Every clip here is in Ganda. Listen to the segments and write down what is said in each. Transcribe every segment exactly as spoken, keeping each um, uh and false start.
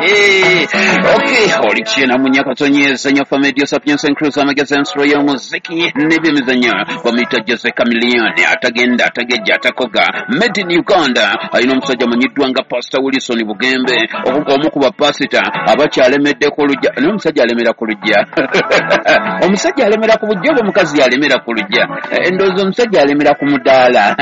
Okay, olichina munyaka tonyeza nyofa medio sapiens and cruise amagazine story ya muziki n'ebyemizannyo bamuyita Jose Chameleone atagenda atageja atakoga made in Uganda ayina omusajja amanyiddwa nga Pastor Wilson Bugembe omu ku bapasita abakyalemedde ku lujja n'omusajja alemera ku lujja omusajja alemera ku bujja omukazi alemera ku lujja endoozo omusajja alemera ku mudaala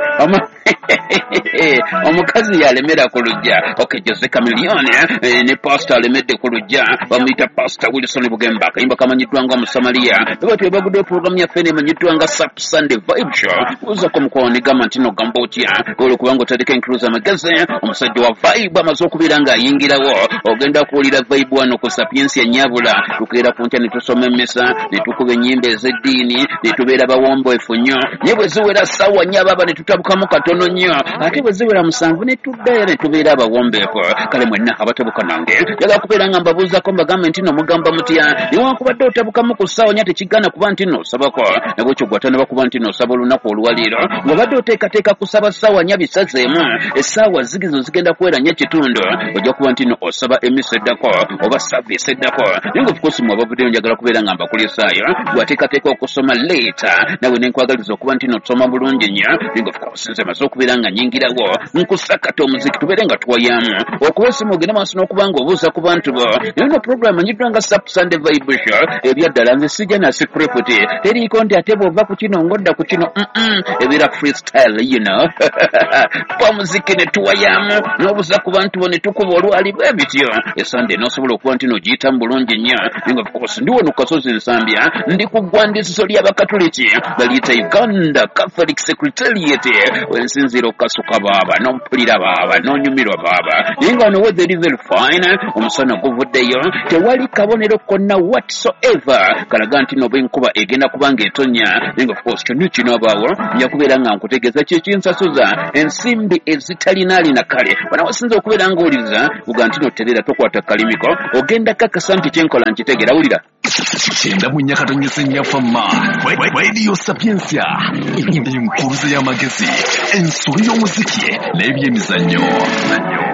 omukazi yalemera ku lujja. Okay, Jose Chameleone ne Pastor alemedde ku lujja bamuyita Pastor Wilson Bugembe akayimba kamanyiddwa nga Musamaliya bwetyo bagudde program ya fene manyiddwa nga Sap Sunday Vibe Show uza ko mukwone gamba ntino Gambotia golo kubanga tadika include amagazine omusajja wa vibe amaze okubira nga ayingirawo ogenda kuwulira vibe wano ku Sapiens ya Nyabula tukera ku ntya ne tusoma emmesa ne tukuba ennyimba ez'eddiini ne tubeera bawombo efunyo ne bwe ziwera sawa nyababa ne tutabukamu katono nnyo ate bwe ziwera musanvu ne tuddayo ne tubeera abawombeeko kale mwenna abatabuka nange yaga kubeera nga mbabuuzako mbagamba nti no mugamba mutya newankubadde otabukamu ku ssaawa nya tekigana kuba nti no osabako nabwekyo gwatana bakuba nti no osaba olunaku olwaliiro ng'obadde oteekateeka kusaba ssaawa nya bisazeemu essaawa zigizo zigenda kuwera nya kitundu ojja kuba nti no osaba emisa eddako oba saviisi eddako naye nga ofcourse mu abavuddeyo njagala kubeera nga mbakulisaayo gwateekateeka okusoma leeta nawe ne nkwagaliza okuba nti no tusoma bulungi nnyo naye nga ofcourse nze maze okubeera nga nyingirawo nkusakata omuziki tubeere nga tuwayamu okuba osimu ogenda maaso n'okuba nga obuuza ku bantu bo naye no program anyiddwa nga Sap Sunday Vibe Show ebyaddala nze sijja na security teriiko nti ate bw'ova ku kino ng'odda ku kino ebeera freestyle you know kwa muziki ne tuwayamu n'obuuza ku bantu bo ne tukuba olwali bwe bityo esande n'osobola okuba nti n'ogiyitamu bulungi nnyo naye nga ofcourse ndi wano ku kasozi Nsambya ndi ku ggwandiisizo ly'Abakatoliki baliyita Uganda Catholic Secretariat wensinziira okukasuka baaba n'ompulira baaba n'onyumirwa baaba naye nga wano weather is very fine omusana guvuddeyo tewali kabonero konna whatsoever kalaga nti noba enkuba egenda kuba ng'etonnya naye nga ofcourse kyonna kinaabaawo nja kubeera nga nkutegeeza kyekinsasuza ensimbi ezitalinaalina kale wana wasinza okubeera ng'owuliriza uga nti noterera tokwata kalimiko ogenda kakasa nti kyenkola nkitegera wulira kyenda mu nnyaka tonyesa ennyafamma Radio Sapiensia enkuruze y'amagezi ensulu y'omuziki n'ebyemizannyo.